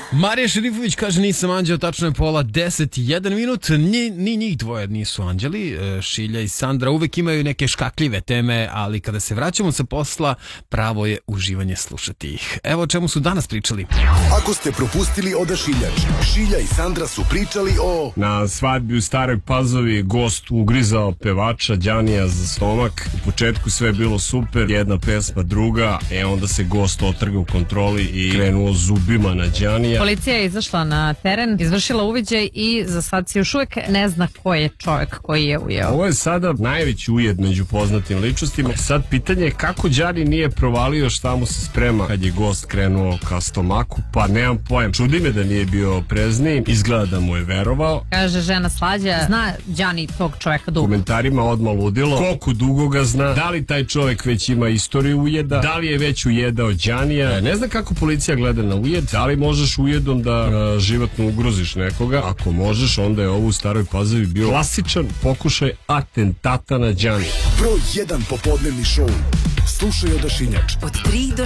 Marija Šerifović kaže nisam anđeo, tačno je pola 10:01 minut. Ni njih dvoje nisu anđeli. Šilja i Sandra uvek imaju neke škakljive teme, ali kada se vraćamo sa posla, pravo je uživanje slušati ih. Evo o čemu su danas pričali. Ako ste propustili Odašiljač, Šilja i Sandra su pričali o... Na svadbi u Staroj Pazovi gost ugrizao pevača Đanija za stomak. U početku sve je bilo super, jedna pesma, druga, onda se gost otrga u kontroli i krenuo zubima na Đanija. Policija je izašla na teren, izvršila uviđaj i za sad se još uvek ne zna ko je čovjek koji je ujeo. Ovo je sada najveći ujed među poznatim ličnostima. Sad pitanje je kako Đani nije provalio šta mu se sprema kad je gost krenuo ka stomaku, pa nemam pojem. Čudi me da nije bio oprezniji, izgleda da mu je verovao. Kaže žena Slađa, zna Đani tog čovjeka dugo. Komentarima odmah ludilo, koliko dugo ga zna, da li taj čovjek već ima istoriju ujeda, da li je već ujedao Đanija. Ne znam kako policija gleda na ujed, da li možeš ujedom da životno ugroziš nekoga. Ako možeš, onda je ovo u Staroj Pazovi bio klasičan pokušaj atentata na Đanija. Broj 1 popodnevni šou. Slušaj Odašiljač. Od 3 do